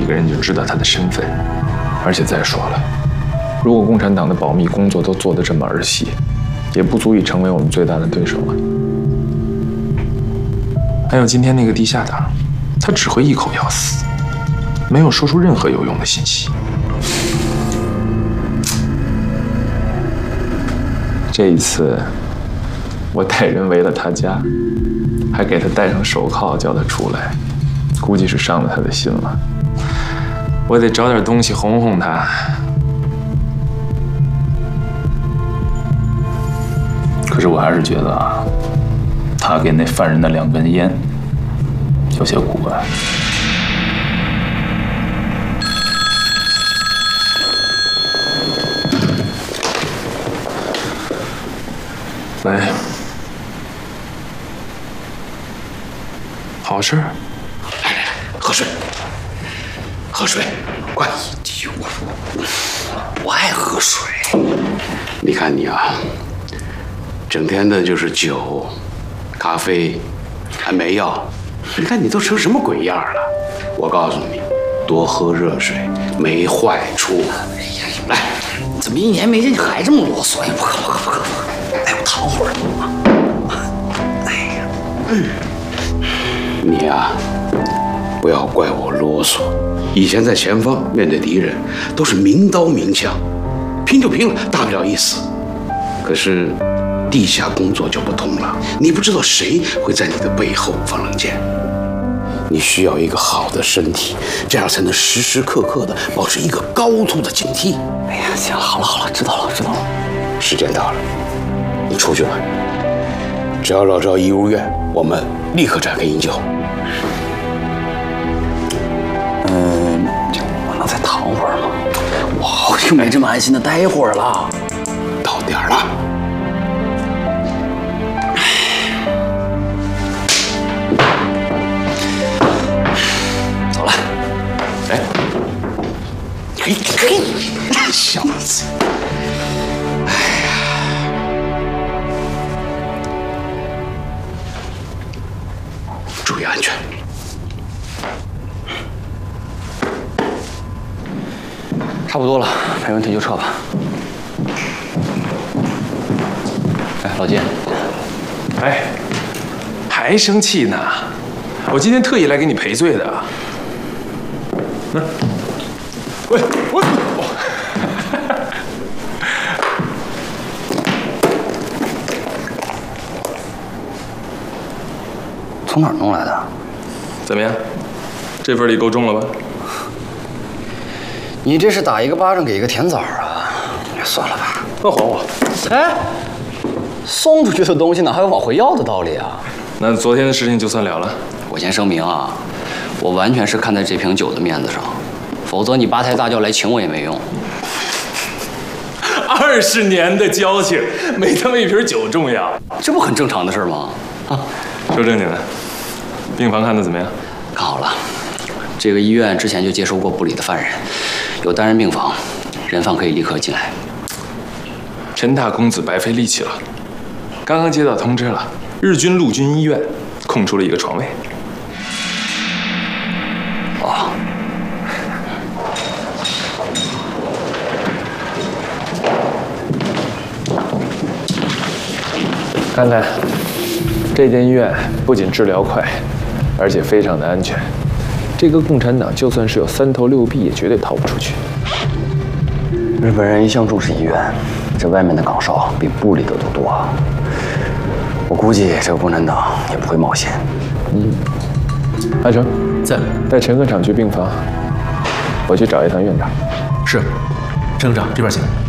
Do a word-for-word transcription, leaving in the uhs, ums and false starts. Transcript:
个人就知道他的身份。而且再说了，如果共产党的保密工作都做得这么儿戏，也不足以成为我们最大的对手啊。还有今天那个地下党，他只会一口要死，没有说出任何有用的信息。这一次，我带人围了他家，还给他戴上手铐，叫他出来，估计是伤了他的心了。我得找点东西哄哄他。 可是我还是觉得啊，他给那犯人的两根烟有些古怪。 来，好事儿。 来来来，喝水，喝水，快！ 我爱喝水。 你看你啊，整天的就是酒、咖啡，还没药。你看你都成什么鬼样了？我告诉你，多喝热水没坏处。来， 怎么一年没见你还这么啰嗦呀？不喝不喝不喝不喝！哎，我躺会儿。哎呀，嗯， 你呀，不要怪我啰嗦。以前在前方面对敌人，都是明刀明枪，拼就拼了，大不了一死。可是地下工作就不同了，你不知道谁会在你的背后放冷箭。你需要一个好的身体，这样才能时时刻刻的保持一个高度的警惕。 哎呀，行，好了好了，知道了知道了。 时间到了，你出去吧。只要老赵一入院，我们立刻展开营救。 嗯，我能再躺会儿吗？我好久没这么安心的待会儿了。 到点儿了。 走了。 哎，嘿嘿，小子！哎呀，注意安全。 差不多了，没问题就撤吧。哎，老金， 哎，还生气呢？我今天特意来给你赔罪的。嗯，喂，我， 从哪儿弄来的？ 怎么样？这份礼够重了吧？ 你这是打一个巴掌给一个甜枣啊！算了吧。 那还我。 哎，送出去的东西哪还有往回要的道理啊？ 那昨天的事情就算了了。 我先声明啊，我完全是看在这瓶酒的面子上，否则你八抬大轿来请我也没用。 二十年的交情，没他妈一瓶酒重要。 这不很正常的事吗？啊， 说正经的，病房看得怎么样？ 看好了，这个医院之前就接收过部里的犯人，有单人病房，人犯可以立刻进来。 陈大公子白费力气了。刚刚接到通知了，日军陆军医院空出了一个床位。 哦。 看看，这间医院不仅治疗快，而且非常的安全。这个共产党就算是有三头六臂，也绝对逃不出去。 日本人一向重视医院，这外面的岗哨比部里的都多。我估计这个共产党也不会冒险。 嗯，阿成在， 带陈科长去病房，我去找一趟院长。 是，陈科长这边请。